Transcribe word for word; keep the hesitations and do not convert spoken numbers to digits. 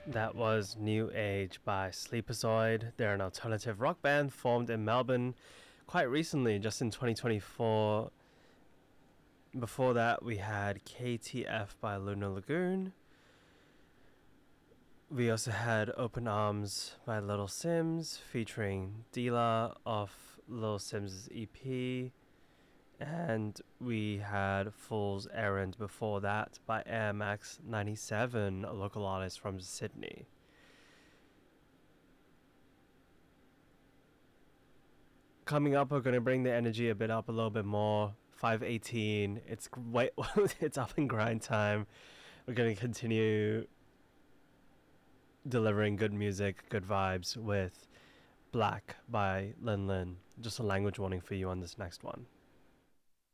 That was New Age by Sleepazoid. They're an alternative rock band formed in Melbourne quite recently, just in twenty twenty-four. Before that, we had K T F by Lunar Lagoon. We also had Open Arms by Little Sims, featuring Dila off Little Sims' E P. And we had Fool's Errand before that by Air Max ninety-seven, a local artist from Sydney. Coming up, we're going to bring the energy a bit up a little bit more. five eighteen, it's wait, it's up and grind time. We're going to continue delivering good music, good vibes with Black by Lin Lin. Just a language warning for you on this next one.